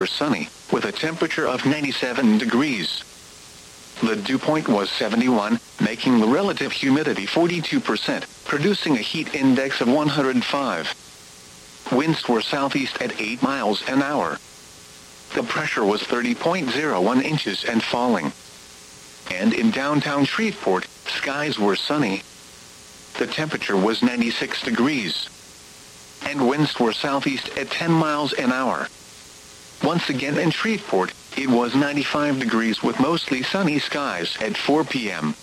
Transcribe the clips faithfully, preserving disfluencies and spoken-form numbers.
sunny, with a temperature of ninety-seven degrees. The dew point was seventy-one, making the relative humidity forty-two percent, producing a heat index of one hundred five. Winds were southeast at eight miles an hour. The pressure was thirty point zero one inches and falling. And in downtown Shreveport, skies were sunny. The temperature was ninety-six degrees. And winds were southeast at ten miles an hour. Once again in Shreveport, it was ninety-five degrees with mostly sunny skies at four p.m.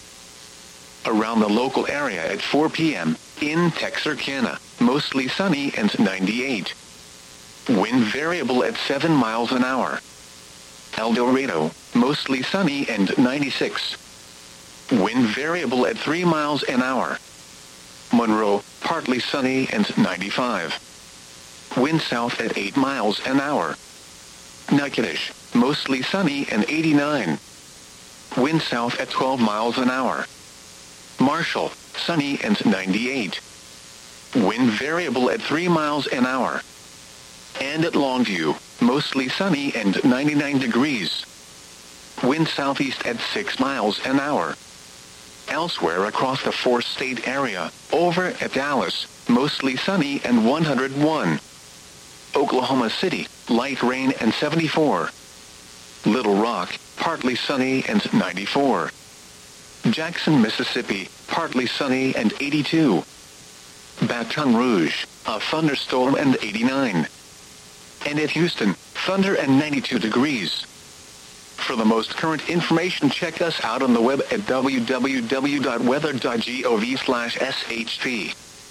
Around the local area at four p.m., in Texarkana, mostly sunny and ninety-eight. Wind variable at seven miles an hour. El Dorado, mostly sunny and ninety-six. Wind variable at three miles an hour. Monroe, partly sunny and ninety-five. Wind south at eight miles an hour. Natchitoches, mostly sunny and eighty-nine. Wind south at twelve miles an hour. Marshall, sunny and ninety-eight. Wind variable at three miles an hour. And at Longview, mostly sunny and ninety-nine degrees. Wind southeast at six miles an hour. Elsewhere across the four-state area, over at Dallas, mostly sunny and one hundred one. Oklahoma City, light rain and seventy-four. Little Rock, partly sunny and ninety-four. Jackson, Mississippi, partly sunny and eighty-two. Baton Rouge, a thunderstorm and eighty-nine. And at Houston, thunder and ninety-two degrees. For the most current information, check us out on the web at w w w dot weather dot gov slash s h p.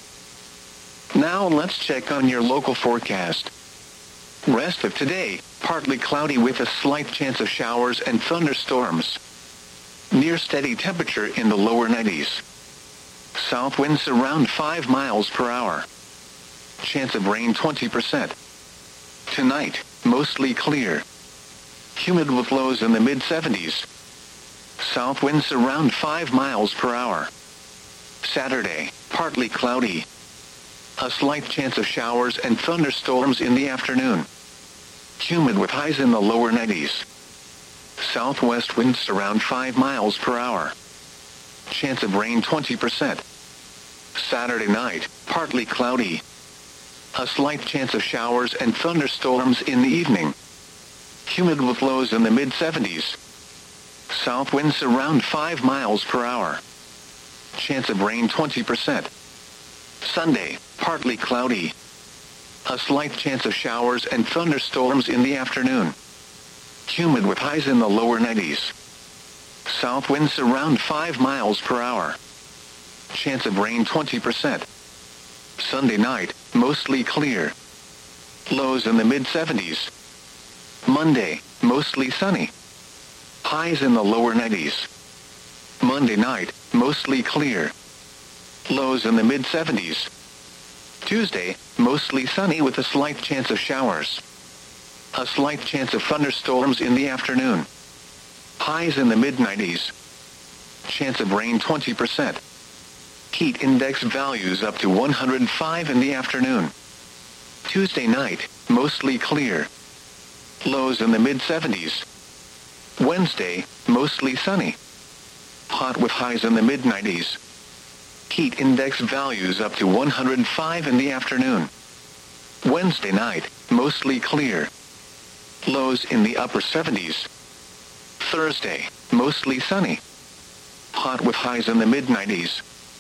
Now let's check on your local forecast. Rest of today, partly cloudy with a slight chance of showers and thunderstorms. Near steady temperature in the lower nineties. South winds around five miles per hour. Chance of rain twenty percent. Tonight, mostly clear. Humid with lows in the mid seventies. South winds around five miles per hour. Saturday, partly cloudy. A slight chance of showers and thunderstorms in the afternoon. Humid with highs in the lower nineties. Southwest winds around five miles per hour. Chance of rain twenty percent. Saturday night, partly cloudy. A slight chance of showers and thunderstorms in the evening. Humid with lows in the mid seventies. South winds around five miles per hour. Chance of rain twenty percent. Sunday, partly cloudy. A slight chance of showers and thunderstorms in the afternoon. Humid with highs in the lower nineties. South winds around five miles per hour. Chance of rain twenty percent. Sunday night, mostly clear. Lows in the mid seventies. Monday, mostly sunny. Highs in the lower nineties. Monday night, mostly clear. Lows in the mid seventies. Tuesday, mostly sunny with a slight chance of showers. A slight chance of thunderstorms in the afternoon. Highs in the mid nineties. Chance of rain twenty percent. Heat index values up to one hundred five in the afternoon. Tuesday night, mostly clear. Lows in the mid seventies. Wednesday, mostly sunny. Hot with highs in the mid nineties. Heat index values up to one hundred five in the afternoon. Wednesday night, mostly clear. Lows in the upper seventies. Thursday, mostly sunny. Hot with highs in the mid nineties.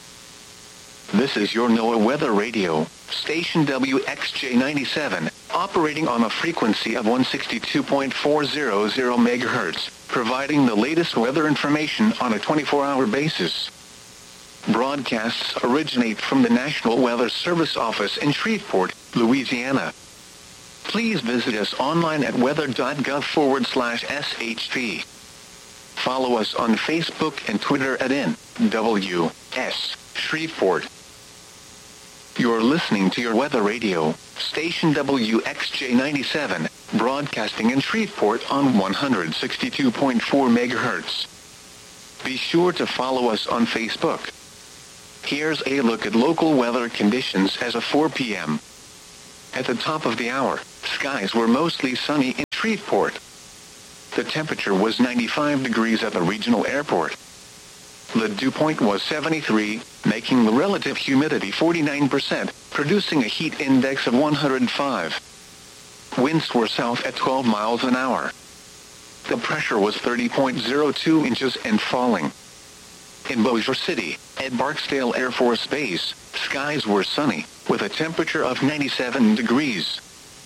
This is your NOAA Weather Radio, station W X J ninety-seven, operating on a frequency of one sixty-two point four hundred megahertz, providing the latest weather information on a twenty-four hour basis. Broadcasts originate from the National Weather Service office in Shreveport, Louisiana. Please visit us online at weather.gov forward slash SHP. Follow us on Facebook and Twitter at N W S Shreveport. You're listening to your Weather Radio, station W X J ninety-seven, broadcasting in Shreveport on one sixty-two point four megahertz. Be sure to follow us on Facebook. Here's a look at local weather conditions as of four p.m. At the top of the hour, skies were mostly sunny in Shreveport. The temperature was ninety-five degrees at the regional airport. The dew point was seventy-three, making the relative humidity forty-nine percent, producing a heat index of one hundred five. Winds were south at twelve miles an hour. The pressure was thirty point zero two inches and falling. In Bossier City, at Barksdale Air Force Base, skies were sunny, with a temperature of ninety-seven degrees.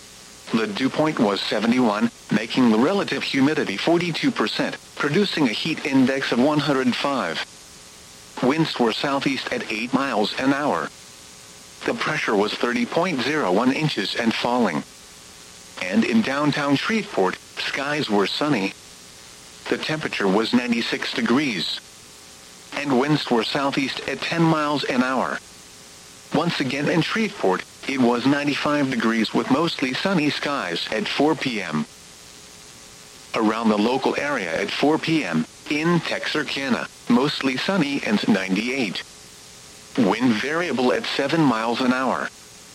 The dew point was seventy-one, making the relative humidity forty-two percent, producing a heat index of one hundred five. Winds were southeast at eight miles an hour. The pressure was thirty point zero one inches and falling. And in downtown Shreveport, skies were sunny. The temperature was ninety-six degrees. And winds were southeast at ten miles an hour. Once again in Shreveport, it was ninety-five degrees with mostly sunny skies at four p m Around the local area at four p m, in Texarkana, mostly sunny and ninety-eight. Wind variable at seven miles an hour.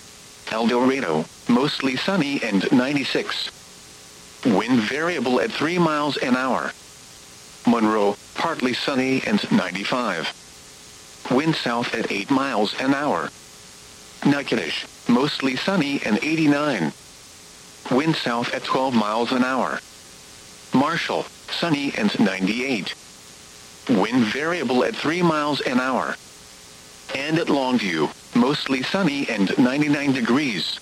El Dorado, mostly sunny and ninety-six. Wind variable at three miles an hour. Monroe, partly sunny and ninety-five. Wind south at eight miles an hour. Natchitoches, mostly sunny and eighty-nine. Wind south at twelve miles an hour. Marshall, sunny and ninety-eight. Wind variable at three miles an hour. And at Longview, mostly sunny and ninety-nine degrees.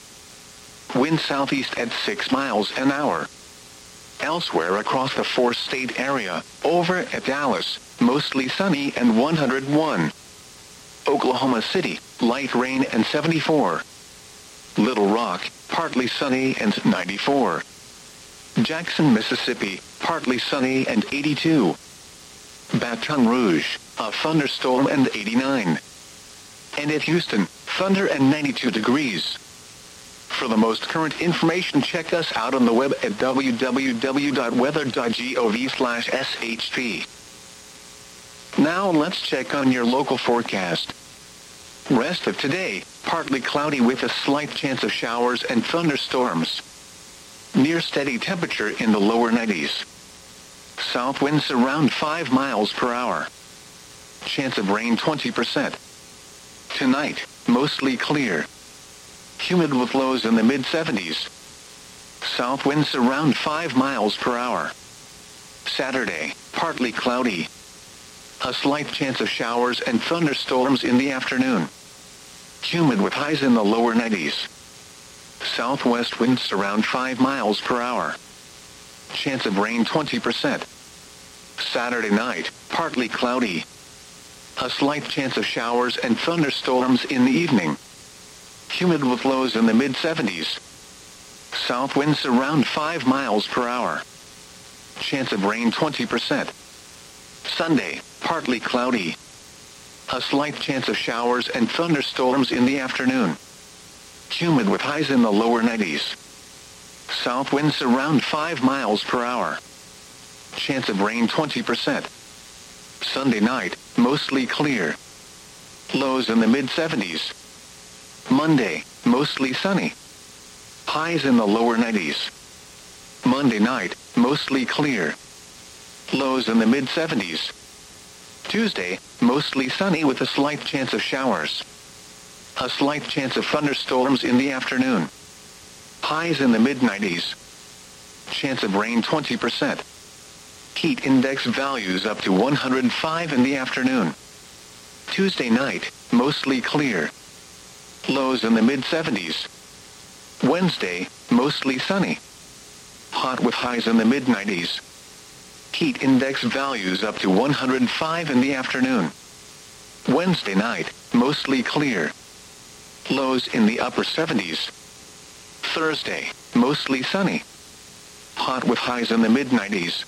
Wind southeast at six miles an hour. Elsewhere across the four-state area, over at Dallas, mostly sunny and one hundred one. Oklahoma City, light rain and seventy-four. Little Rock, partly sunny and ninety-four. Jackson, Mississippi, partly sunny and eighty-two. Baton Rouge, a thunderstorm and eighty-nine. And at Houston, thunder and ninety-two degrees. For the most current information, check us out on the web at w w w dot weather dot gov slash s h p. Now let's check on your local forecast. Rest of today, partly cloudy with a slight chance of showers and thunderstorms. Near steady temperature in the lower nineties. South winds around five miles per hour. Chance of rain twenty percent. Tonight, mostly clear. Humid with lows in the mid seventies. South winds around five miles per hour. Saturday, partly cloudy. A slight chance of showers and thunderstorms in the afternoon. Humid with highs in the lower nineties. Southwest winds around five miles per hour. Chance of rain twenty percent. Saturday night, partly cloudy. A slight chance of showers and thunderstorms in the evening. Humid with lows in the mid seventies. South winds around five miles per hour. Chance of rain twenty percent. Sunday, partly cloudy. A slight chance of showers and thunderstorms in the afternoon. Humid with highs in the lower nineties. South winds around five miles per hour. Chance of rain twenty percent. Sunday night, mostly clear. Lows in the mid seventies. Monday, mostly sunny. Highs in the lower nineties. Monday night, mostly clear. Lows in the mid seventies. Tuesday, mostly sunny with a slight chance of showers. A slight chance of thunderstorms in the afternoon. Highs in the mid nineties. Chance of rain twenty percent. Heat index values up to one hundred five in the afternoon. Tuesday night, mostly clear. Lows in the mid seventies. Wednesday, mostly sunny. Hot with highs in the mid nineties. Heat index values up to one hundred five in the afternoon. Wednesday night, mostly clear. Lows in the upper seventies. Thursday, mostly sunny. Hot with highs in the mid nineties.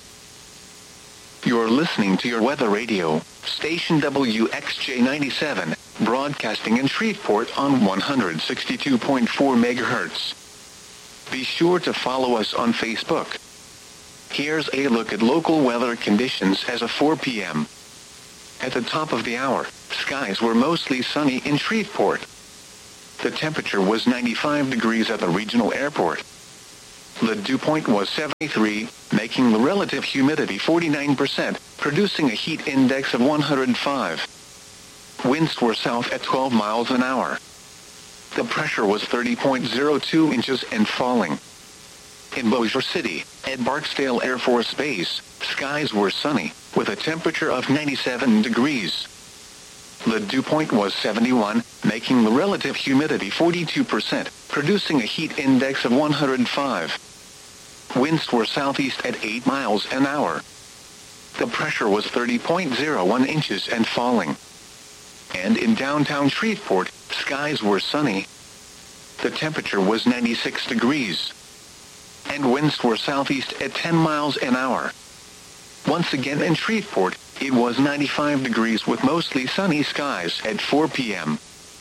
You're listening to your weather radio, station W X J ninety-seven, broadcasting in Shreveport on one hundred sixty-two point four megahertz. Be sure to follow us on Facebook. Here's a look at local weather conditions as of four p m At the top of the hour, skies were mostly sunny in Shreveport. The temperature was ninety-five degrees at the regional airport. The dew point was seventy-three, making the relative humidity forty-nine percent, producing a heat index of one hundred five. Winds were south at twelve miles an hour. The pressure was thirty point zero two inches and falling. In Bossier City, at Barksdale Air Force Base, skies were sunny, with a temperature of ninety-seven degrees. The dew point was seventy-one, making the relative humidity forty-two percent, producing a heat index of one hundred five. Winds were southeast at eight miles an hour. The pressure was thirty point zero one inches and falling. And in downtown Shreveport, skies were sunny. The temperature was ninety-six degrees. And winds were southeast at ten miles an hour. Once again in Shreveport, it was ninety-five degrees with mostly sunny skies at four p.m.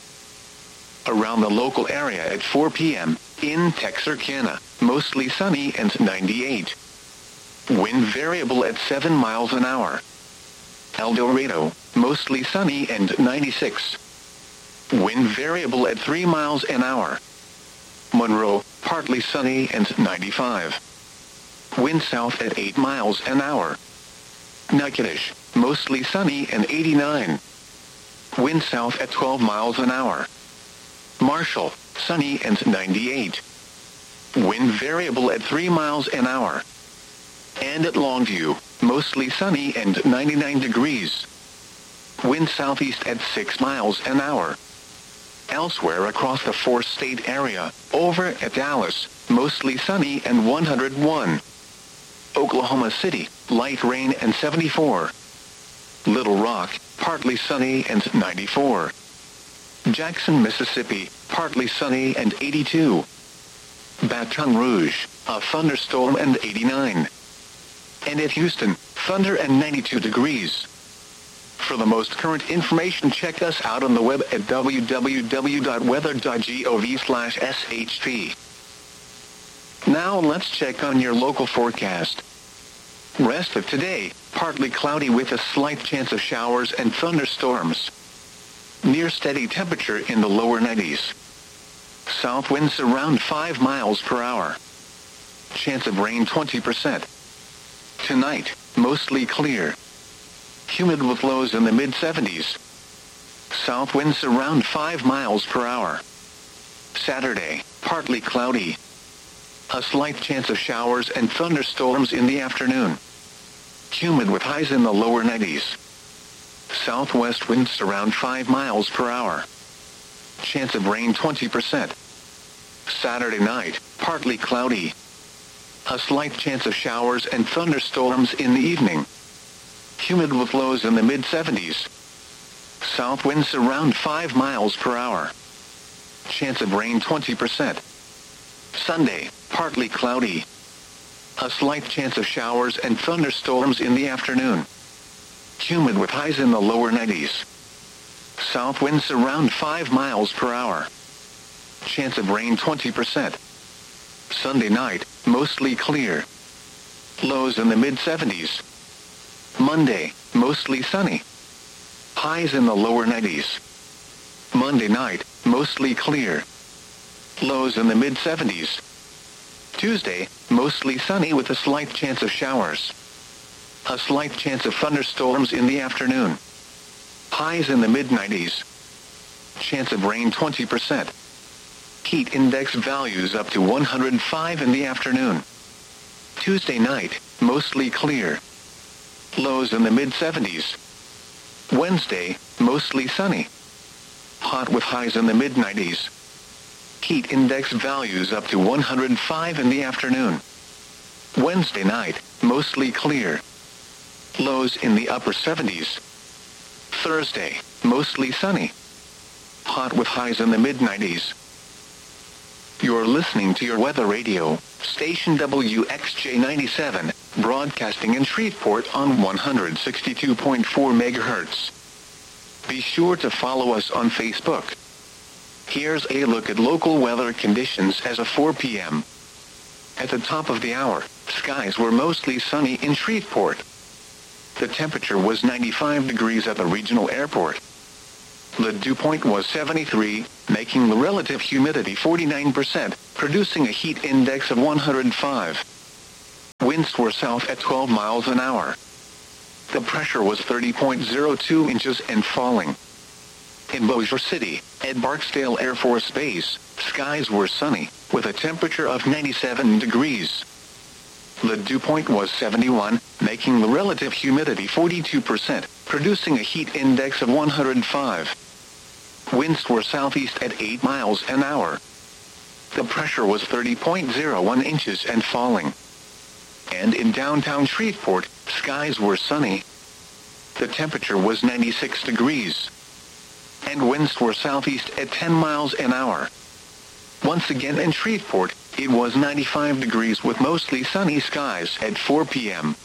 Around the local area at four p.m., in Texarkana, mostly sunny and ninety-eight. Wind variable at seven miles an hour. El Dorado, mostly sunny and ninety-six. Wind variable at three miles an hour. Monroe, partly sunny and ninety-five. Wind south at eight miles an hour. Natchitoches, mostly sunny and eighty-nine. Wind south at twelve miles an hour. Marshall, sunny and ninety-eight. Wind variable at three miles an hour. And at Longview, mostly sunny and ninety-nine degrees. Wind southeast at six miles an hour. Elsewhere across the four-state area, over at Dallas, mostly sunny and one hundred one. Oklahoma City, light rain and seventy-four. Little Rock, partly sunny and ninety-four. Jackson, Mississippi, partly sunny and eighty-two. Baton Rouge, a thunderstorm and eighty-nine. And at Houston, thunder and ninety-two degrees. For the most current information, check us out on the web at w w w dot weather dot gov slash s h p. Now let's check on your local forecast. Rest of today, partly cloudy with a slight chance of showers and thunderstorms. Near steady temperature in the lower nineties. South winds around five miles per hour. Chance of rain twenty percent. Tonight, mostly clear. Humid with lows in the mid seventies. South winds around five miles per hour. Saturday, partly cloudy. A slight chance of showers and thunderstorms in the afternoon. Humid with highs in the lower nineties. Southwest winds around five miles per hour. Chance of rain twenty percent. Saturday night, partly cloudy. A slight chance of showers and thunderstorms in the evening. Humid with lows in the mid seventies. South winds around five miles per hour. Chance of rain twenty percent. Sunday, partly cloudy. A slight chance of showers and thunderstorms in the afternoon. Humid with highs in the lower nineties. South winds around five miles per hour. Chance of rain twenty percent. Sunday night, mostly clear. Lows in the mid seventies. Monday, mostly sunny. Highs in the lower nineties. Monday night, mostly clear. Lows in the mid seventies. Tuesday, mostly sunny with a slight chance of showers. A slight chance of thunderstorms in the afternoon. Highs in the mid nineties. Chance of rain twenty percent. Heat index values up to one hundred five in the afternoon. Tuesday night, mostly clear. Lows in the mid seventies. Wednesday, mostly sunny. Hot with highs in the mid nineties. Heat index values up to one hundred five in the afternoon. Wednesday night, mostly clear. Lows in the upper seventies. Thursday, mostly sunny. Hot with highs in the mid nineties. You're listening to your weather radio, station W X J ninety-seven, broadcasting in Shreveport on one hundred sixty-two point four megahertz. Be sure to follow us on Facebook. Here's a look at local weather conditions as of four p.m. At the top of the hour, skies were mostly sunny in Shreveport. The temperature was ninety-five degrees at the regional airport. The dew point was seventy-three, making the relative humidity forty-nine percent, producing a heat index of one hundred five. Winds were south at twelve miles an hour. The pressure was thirty point zero two inches and falling. In Bossier City, at Barksdale Air Force Base, skies were sunny, with a temperature of ninety-seven degrees. The dew point was seventy-one, making the relative humidity forty-two percent, producing a heat index of one hundred five. Winds were southeast at eight miles an hour. The pressure was thirty point zero one inches and falling. And in downtown Shreveport, skies were sunny. The temperature was ninety-six degrees. And winds were southeast at ten miles an hour. Once again in Shreveport, it was ninety-five degrees with mostly sunny skies at four p m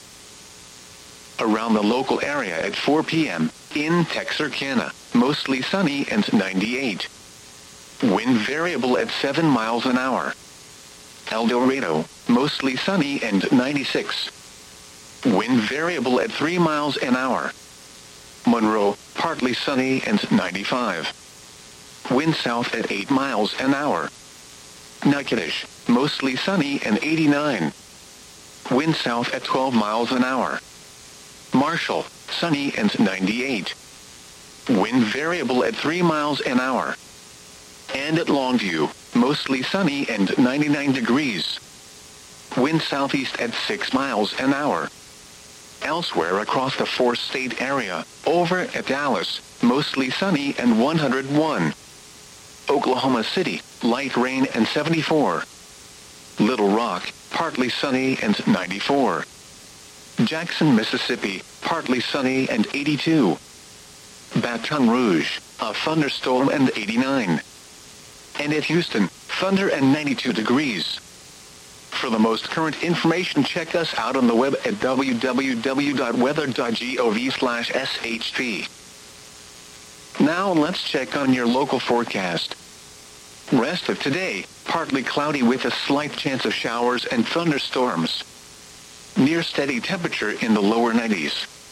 Around the local area at four p m, in Texarkana, mostly sunny and ninety-eight. Wind variable at seven miles an hour. El Dorado, mostly sunny and ninety-six. Wind variable at three miles an hour. Monroe, partly sunny and ninety-five. Wind south at eight miles an hour. Natchitoches, mostly sunny and eighty-nine. Wind south at twelve miles an hour. Marshall, sunny and ninety-eight. Wind variable at three miles an hour. And at Longview, mostly sunny and ninety-nine degrees. Wind southeast at six miles an hour. Elsewhere across the four-state area, over at Dallas, mostly sunny and one hundred one. Oklahoma City, light rain and seventy-four. Little Rock, partly sunny and ninety-four. Jackson, Mississippi, partly sunny and eighty-two. Baton Rouge, a thunderstorm and eighty-nine. And at Houston, thunder and ninety-two degrees. For the most current information, check us out on the web at w w w dot weather dot gov slash s h p. Now let's check on your local forecast. Rest of today, partly cloudy with a slight chance of showers and thunderstorms. Near steady temperature in the lower nineties.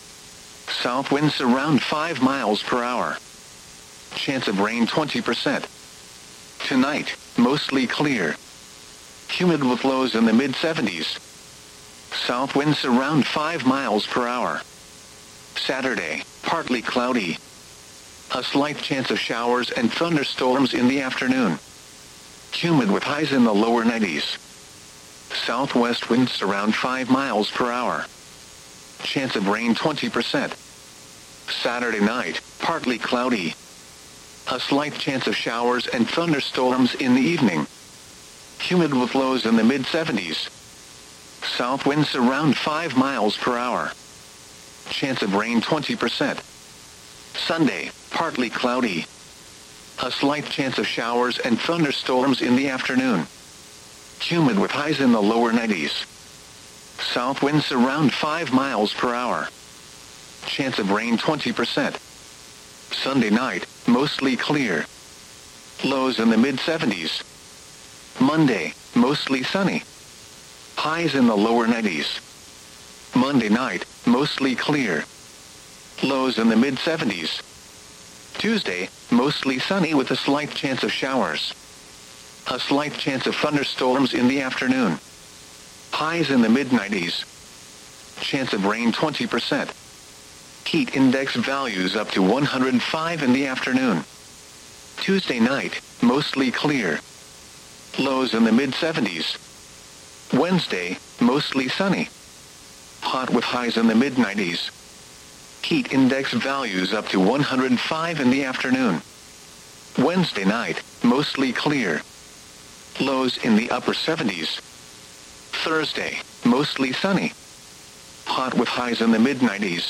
South winds around five miles per hour. Chance of rain twenty percent. Tonight, mostly clear. Humid with lows in the mid seventies. South winds around five miles per hour. Saturday, partly cloudy. A slight chance of showers and thunderstorms in the afternoon. Humid with highs in the lower nineties. Southwest winds around five miles per hour. Chance of rain twenty percent. Saturday night, partly cloudy. A slight chance of showers and thunderstorms in the evening. Humid with lows in the mid seventies. South winds around five miles per hour. Chance of rain twenty percent. Sunday, partly cloudy. A slight chance of showers and thunderstorms in the afternoon. Humid with highs in the lower nineties. South winds around five miles per hour. Chance of rain twenty percent. Sunday night, mostly clear. Lows in the mid seventies. Monday, mostly sunny. Highs in the lower nineties. Monday night, mostly clear. Lows in the mid seventies. Tuesday, mostly sunny with a slight chance of showers. A slight chance of thunderstorms in the afternoon. Highs in the mid nineties. Chance of rain twenty percent. Heat index values up to one hundred five in the afternoon. Tuesday night, mostly clear. Lows in the mid seventies. Wednesday, mostly sunny. Hot with highs in the mid nineties. Heat index values up to one hundred five in the afternoon. Wednesday night, mostly clear. Lows in the upper seventies. Thursday, mostly sunny. Hot with highs in the mid nineties.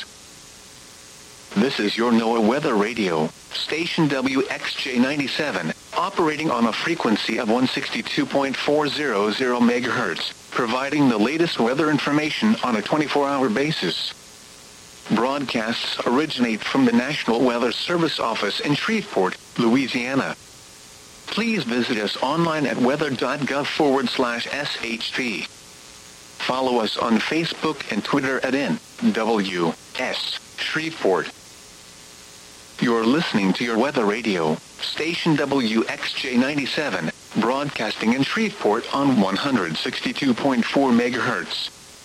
This is your NOAA Weather Radio, station W X J ninety-seven, operating on a frequency of one sixty-two point four hundred megahertz, providing the latest weather information on a twenty-four hour basis. Broadcasts originate from the National Weather Service office in Shreveport, Louisiana. Please visit us online at weather.gov forward slash SHP. Follow us on Facebook and Twitter at N W S Shreveport. You're listening to your weather radio, station W X J ninety-seven, broadcasting in Shreveport on one hundred sixty-two point four megahertz.